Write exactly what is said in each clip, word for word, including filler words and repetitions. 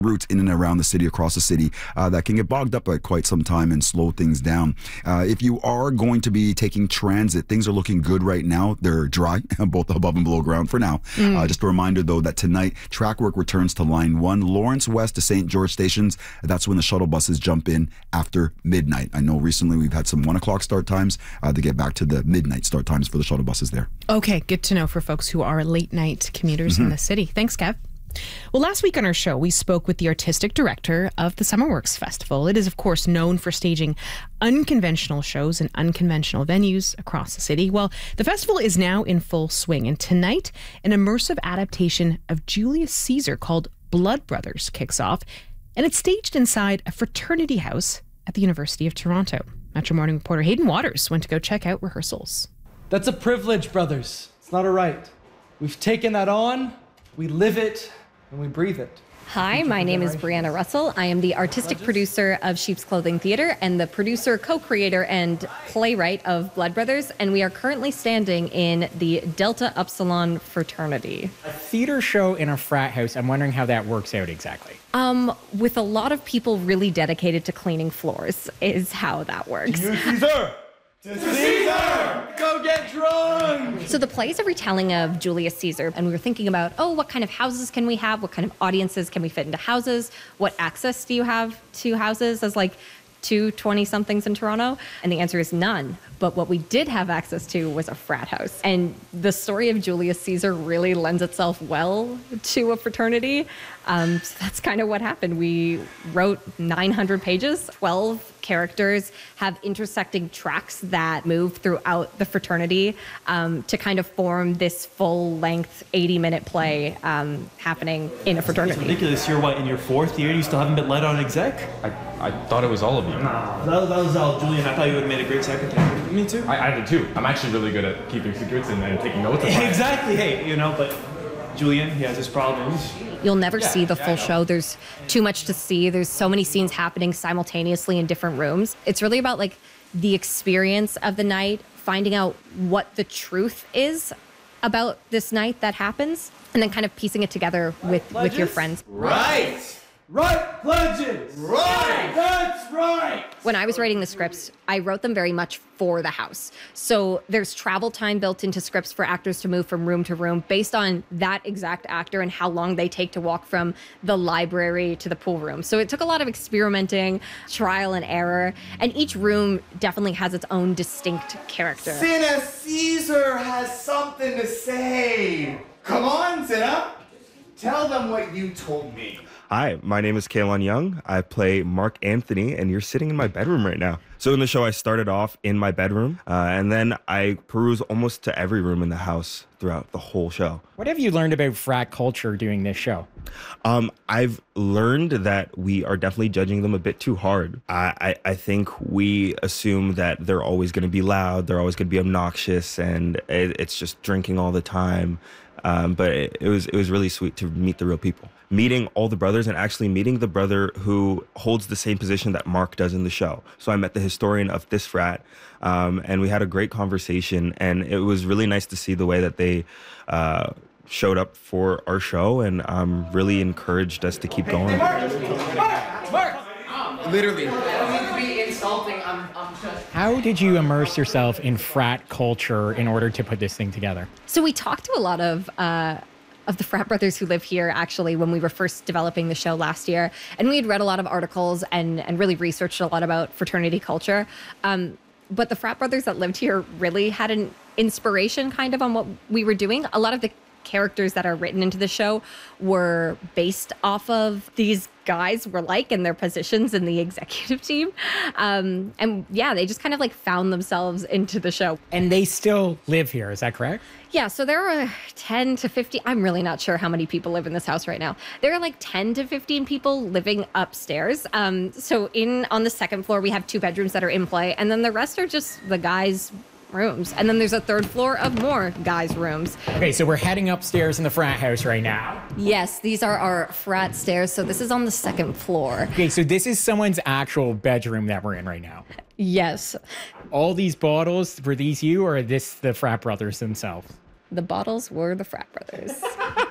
routes in and around the city, across the city, uh, that can get bogged up at quite some time and slow things down. Uh, if you are going to be taking transit, things are looking good right now. They're dry, both above and below ground for now. Mm. Uh, just a reminder, though, that tonight, track work returns to Line one, Lawrence West to Saint George stations. That's when the shuttle buses jump in after midnight. I know recently we've had some one o'clock start times uh, to get back to the midnight start times for the shuttle buses there. Okay, good to know for folks who are late night commuters mm-hmm. in the city. Thanks, Kev. Well, last week on our show, we spoke with the artistic director of the Summerworks Festival. It is, of course, known for staging unconventional shows in unconventional venues across the city. Well, the festival is now in full swing, and tonight, an immersive adaptation of Julius Caesar called Blood Brothers kicks off, and it's staged inside a fraternity house at the University of Toronto. Metro Morning reporter Hayden Waters went to go check out rehearsals. That's a privilege, brothers. It's not a right. We've taken that on, we live it, and we breathe it. Hi, my name is Brianna Russell. I am the artistic producer of Sheep's Clothing Theatre and the producer, co-creator, and playwright of Blood Brothers, and we are currently standing in the Delta Upsilon fraternity. A theater show in a frat house, I'm wondering how that works out exactly. Um, with a lot of people really dedicated to cleaning floors is how that works. Caesar! To Caesar! Go get drunk! So the play is a retelling of Julius Caesar, and we were thinking about, oh, what kind of houses can we have? What kind of audiences can we fit into houses? What access do you have to houses as like two twenty-somethings in Toronto? And the answer is none. But what we did have access to was a frat house. And the story of Julius Caesar really lends itself well to a fraternity. Um, so that's kind of what happened. We wrote nine hundred pages, twelve characters, have intersecting tracks that move throughout the fraternity um, to kind of form this full-length eighty-minute play um, happening in a fraternity. It's ridiculous. You're what, in your fourth year? You still haven't been let on exec? I, I thought it was all of you. Nah, that, that was all Julian. I thought you would have made a great secretary. Me too. I, I did too. I'm actually really good at keeping secrets and, and taking notes. Exactly. Hey, you know, but Julian, he has his problems. You'll never yeah, see the yeah, full show. There's too much to see. There's so many scenes happening simultaneously in different rooms. It's really about like the experience of the night, finding out what the truth is about this night that happens, and then kind of piecing it together with, with your friends. Right! Right pledges! Right! That's right! When I was writing the scripts, I wrote them very much for the house. So there's travel time built into scripts for actors to move from room to room based on that exact actor and how long they take to walk from the library to the pool room. So it took a lot of experimenting, trial and error, and each room definitely has its own distinct character. Cinna Caesar has something to say. Come on, Cinna. Tell them what you told me. Hi, my name is Kaylon Young. I play Mark Anthony, and you're sitting in my bedroom right now. So in the show, I started off in my bedroom, uh, and then I peruse almost to every room in the house throughout the whole show. What have you learned about frat culture doing this show? Um, I've learned that we are definitely judging them a bit too hard. I, I, I think we assume that they're always going to be loud, they're always going to be obnoxious, and it, it's just drinking all the time. Um, but it, it was it was really sweet to meet the real people. Meeting all the brothers and actually meeting the brother who holds the same position that Mark does in the show. So I met the historian of this frat, um, and we had a great conversation, and it was really nice to see the way that they uh, showed up for our show, and um, really encouraged us to keep going. Hey, Mark! Mark! Mark! Literally. I don't need to be insulting. I'm, I'm just... How did you immerse yourself in frat culture in order to put this thing together? So we talked to a lot of uh, of the frat brothers who live here, actually, when we were first developing the show last year. And we had read a lot of articles and, and really researched a lot about fraternity culture. Um, but the frat brothers that lived here really had an inspiration kind of on what we were doing. A lot of the characters that are written into the show were based off of these guys were like in their positions in the executive team. Um, and yeah, they just kind of like found themselves into the show. And they still live here, is that correct? Yeah, so there are ten to fifteen, I'm really not sure how many people live in this house right now. There are like ten to fifteen people living upstairs. Um, so in on the second floor, we have two bedrooms that are in play, and then the rest are just the guys' rooms. And then there's a third floor of more guys' rooms. Okay, so we're heading upstairs in the frat house right now. Yes, these are our frat stairs. So this is on the second floor. Okay, so this is someone's actual bedroom that we're in right now. Yes. All these bottles, were these you or are this the frat brothers themselves? The bottles were the frat brothers.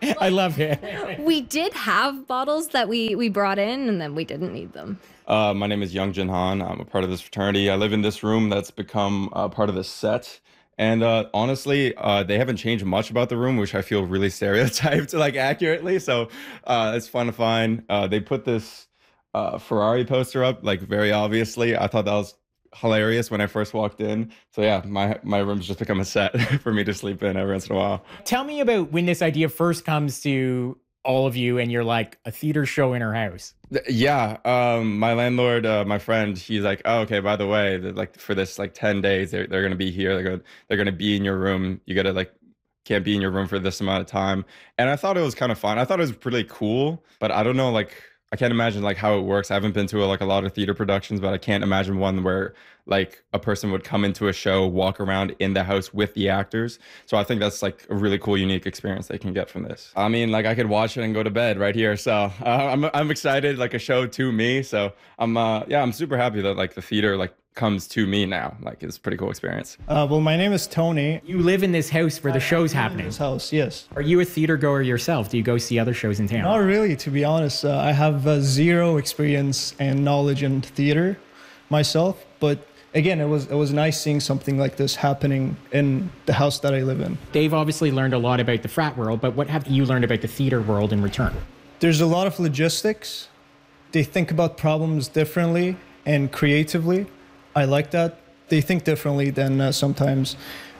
I love it. We did have bottles that we, we brought in, and then we didn't need them. Uh, my name is Young Jin Han. I'm a part of this fraternity. I live in this room that's become uh, part of the set. And uh, honestly, uh, they haven't changed much about the room, which I feel really stereotyped, like accurately. So uh, it's fun to find. Uh, they put this uh, Ferrari poster up, like very obviously. I thought that was hilarious when I first walked in. So yeah, my my room's just become a set for me to sleep in every once in a while. Tell me about when this idea first comes to all of you and you're like, a theater show in our house. Yeah, um, my landlord, uh, my friend, he's like, oh, okay, by the way, like for this like ten days, they're, they're gonna be here. They're gonna they're gonna be in your room. You gotta like can't be in your room for this amount of time. And I thought it was kind of fun. I thought it was pretty cool, but I don't know, like I can't imagine like how it works. I haven't been to a, like a lot of theater productions, but I can't imagine one where like a person would come into a show, walk around in the house with the actors. So I think that's like a really cool, unique experience they can get from this. I mean, like I could watch it and go to bed right here. So uh, I'm I'm excited, like a show to me. So I'm uh yeah, I'm super happy that like the theater like comes to me now. Like it's a pretty cool experience. Uh, well, my name is Tony. You live in this house where the show's I live happening. in this house, yes. Are you a theater goer yourself? Do you go see other shows in town? Not really, to be honest. Uh, I have uh, zero experience and knowledge in theater myself, but again, it was it was nice seeing something like this happening in the house that I live in. Dave obviously learned a lot about the frat world, but what have you learned about the theater world in return? There's a lot of logistics. They think about problems differently and creatively. I like that. They think differently than uh, sometimes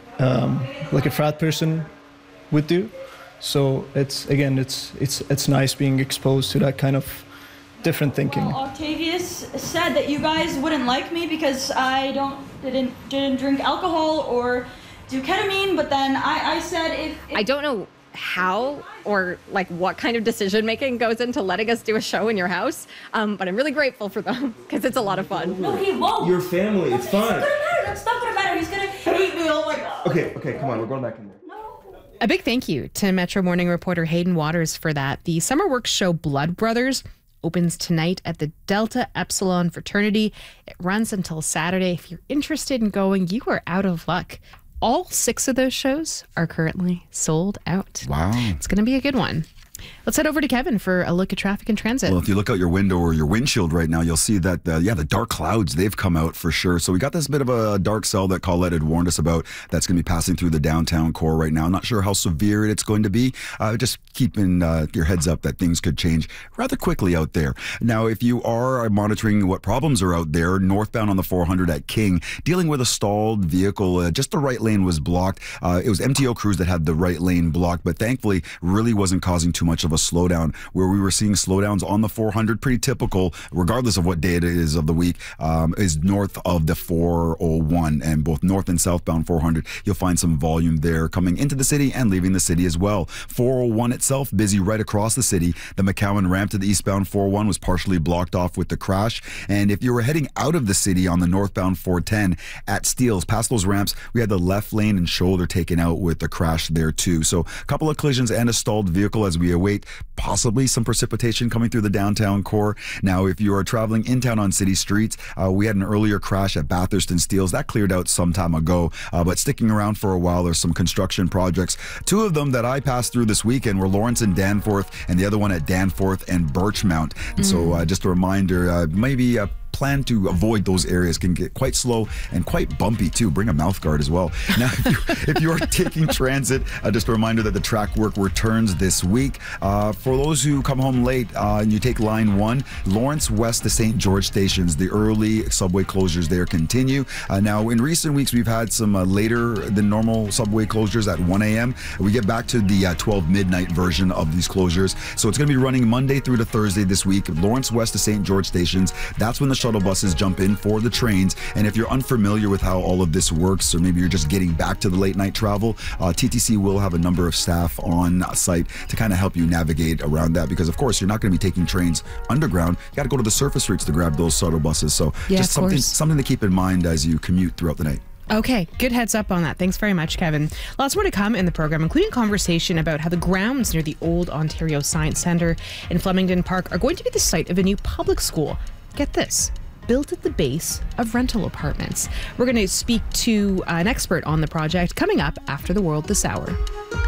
um, like a frat person would do. So it's again, it's it's it's nice being exposed to that kind of different thinking. Well, Octavius said that you guys wouldn't like me because I don't didn't didn't drink alcohol or do ketamine. But then I, I said if, if I don't know how or like what kind of decision making goes into letting us do a show in your house, um, but I'm really grateful for them because it's a lot of fun. No, he won't. Your family, it's It's fine. not gonna matter. That's not gonna matter. He's gonna hate me. Oh my god. Okay, okay, come on, we're going back in there. A big thank you to Metro Morning reporter Hayden Waters for that. The Summer Works show Blood Brothers opens tonight at the Delta Epsilon Fraternity. It runs until Saturday. If you're interested in going, you are out of luck. All six of those shows are currently sold out. Wow. It's going to be a good one. Let's head over to Kevin for a look at traffic and transit. Well, if you look out your window or your windshield right now, you'll see that, uh, yeah, the dark clouds, they've come out for sure. So we got this bit of a dark cell that Colette had warned us about that's going to be passing through the downtown core right now. Not sure how severe it's going to be. Uh, just keeping uh, your heads up that things could change rather quickly out there. Now, if you are monitoring what problems are out there, northbound on the four hundred at King, dealing with a stalled vehicle, uh, just the right lane was blocked. Uh, it was M T O crews that had the right lane blocked, but thankfully really wasn't causing too much of a slowdown. Where we were seeing slowdowns on the four hundred, pretty typical, regardless of what day it is of the week, um, is north of the four oh one, and both north and southbound four hundred, you'll find some volume there coming into the city and leaving the city as well. four oh one itself, busy right across the city. The McCowan ramp to the eastbound four oh one was partially blocked off with the crash, and if you were heading out of the city on the northbound four ten at Steeles, past those ramps, we had the left lane and shoulder taken out with the crash there too. So a couple of collisions and a stalled vehicle as we await possibly some precipitation coming through the downtown core. Now, if you are traveling in town on city streets, uh, we had an earlier crash at Bathurst and Steeles. That cleared out some time ago, uh, but sticking around for a while, there's some construction projects. Two of them that I passed through this weekend were Lawrence and Danforth, and the other one at Danforth and Birchmount. And mm. so uh, just a reminder, uh, maybe uh, plan to avoid those areas. Can get quite slow and quite bumpy too. Bring a mouth guard as well. Now, if you, if you are taking transit, uh, just a reminder that the track work returns this week. Uh, for those who come home late uh, and you take line one, Lawrence west to Saint George stations, the early subway closures there continue. Uh, now, in recent weeks, we've had some uh, later than normal subway closures at one a.m. We get back to the uh, twelve midnight version of these closures. So it's going to be running Monday through to Thursday this week. Lawrence west to Saint George stations. That's when the shuttle buses jump in for the trains. And if you're unfamiliar with how all of this works, or maybe you're just getting back to the late night travel, uh, T T C will have a number of staff on site to kind of help you navigate around that, because of course you're not going to be taking trains underground. You got to go to the surface routes to grab those shuttle buses. So yeah, just something something to keep in mind as you commute throughout the night. Okay, good heads up on that. Thanks very much, Kevin. Lots more to come in the program, including conversation about how the grounds near the old Ontario Science Centre in Flemington Park are going to be the site of a new public school. Get this, built at the base of rental apartments. We're going to speak to an expert on the project coming up after the world this hour.